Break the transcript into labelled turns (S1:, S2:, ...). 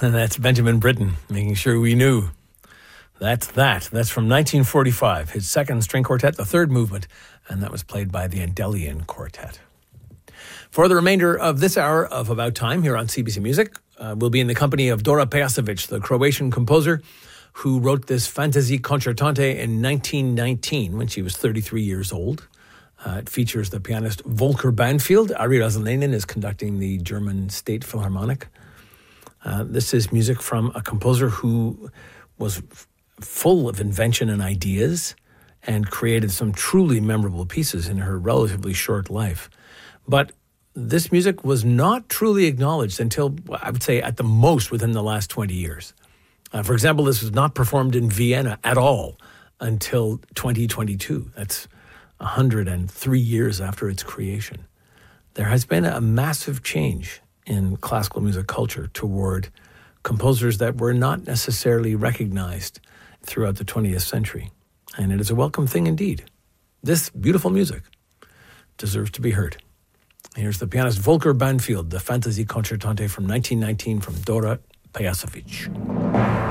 S1: And that's Benjamin Britten, making sure we knew. That's that. That's from 1945, his second string quartet, the third movement, and that was played by the Endelian Quartet. For the remainder of this hour of About Time here on CBC Music, we'll be in the company of Dora Pejacevic, the Croatian composer who wrote this Fantasy Concertante in 1919 when she was 33 years old. It features the pianist Volker Banfield. Ari Razanenin is conducting the German State Philharmonic. This is music from a composer who was full of invention and ideas and created some truly memorable pieces in her relatively short life. But this music was not truly acknowledged until, I would say, at the most within the last 20 years. For example, this was not performed in Vienna at all until 2022. That's 103 years after its creation. There has been a massive change in classical music culture toward composers that were not necessarily recognized throughout the 20th century. And it is a welcome thing indeed. This beautiful music deserves to be heard. Here's the pianist Volker Banfield, the Fantasy Concertante from 1919 from Dora Pejacevic.